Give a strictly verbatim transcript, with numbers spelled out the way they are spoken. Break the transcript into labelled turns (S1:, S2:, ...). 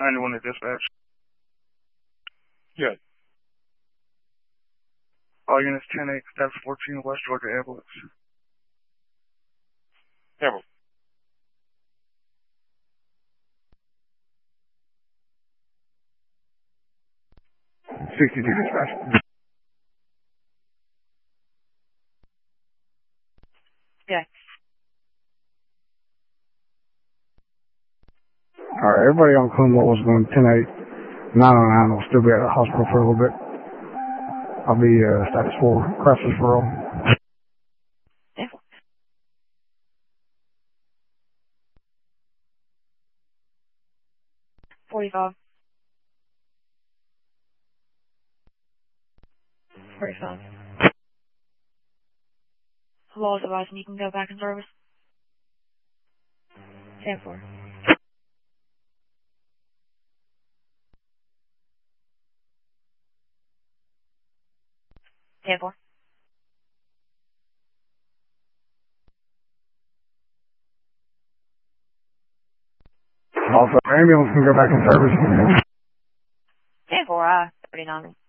S1: ninety-one to dispatch.
S2: Good.
S1: All units ten eight, steps fourteen, West Georgia ambulance.
S2: Careful.
S1: sixty-two dispatch.
S3: Yeah.
S4: Alright, everybody on Clumwood was going ten eight. nine oh nine will still be at the hospital for a little bit. I'll be uh, status four, crisis referral.
S3: Yeah. forty-five. forty-five. Laws advising you can go back in service. ten four. ten four.
S4: Also, ambulance can go back in service.
S3: ten four, uh, thirty-nine.